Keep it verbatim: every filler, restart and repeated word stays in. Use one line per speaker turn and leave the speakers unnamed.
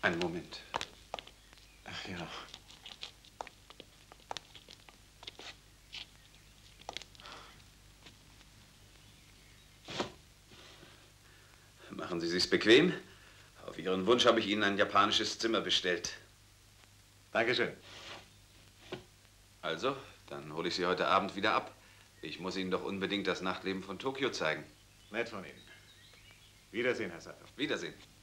Einen Moment.
Ach ja.
Machen Sie sich's bequem. Auf Ihren Wunsch habe ich Ihnen ein japanisches Zimmer bestellt.
Dankeschön.
Also, dann hole ich Sie heute Abend wieder ab. Ich muss Ihnen doch unbedingt das Nachtleben von Tokio zeigen.
Nett von Ihnen. Wiedersehen, Herr Sato.
Wiedersehen.